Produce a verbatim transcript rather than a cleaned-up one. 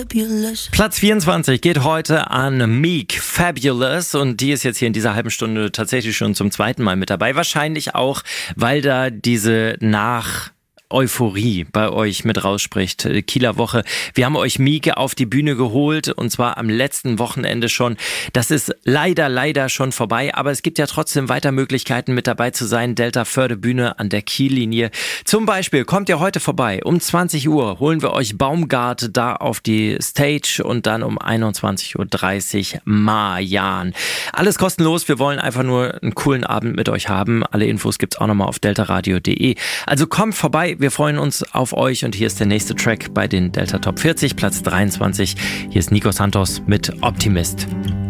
Fabulous. Platz vierundzwanzig geht heute an Meek, Fabulous, und die ist jetzt hier in dieser halben Stunde tatsächlich schon zum zweiten Mal mit dabei. Wahrscheinlich auch, weil da diese nach Euphorie bei euch mit rausspricht. Kieler Woche. Wir haben euch Mieke auf die Bühne geholt und zwar am letzten Wochenende schon. Das ist leider, leider schon vorbei, aber es gibt ja trotzdem weiter Möglichkeiten mit dabei zu sein. Delta Förde-Bühne an der Kiellinie. Zum Beispiel kommt ihr heute vorbei. Um zwanzig Uhr holen wir euch Baumgart da auf die Stage und dann um einundzwanzig Uhr dreißig Majan. Alles kostenlos. Wir wollen einfach nur einen coolen Abend mit euch haben. Alle Infos gibt's auch nochmal auf deltaradio punkt de. Also kommt vorbei. Wir freuen uns auf euch und hier ist der nächste Track bei den Delta Top vierzig, Platz dreiundzwanzig. Hier ist Nico Santos mit Optimist.